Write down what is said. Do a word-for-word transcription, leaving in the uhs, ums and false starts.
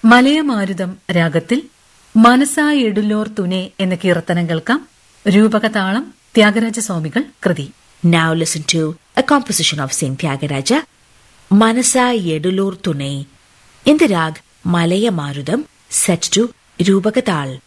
മലയമാരുതം രാഗത്തിൽ മനസാ എഡുലോർ തുനെ എന്ന കീർത്തനം കേൾക്കാം. രൂപകതാളം ത്യാഗരാജസ്വാമികൾ കൃതി. Now listen to a composition of Saint Tyagaraja, Manasa Yedulur Tunai, in the rag Malaya Marudam, set to Rupakatal.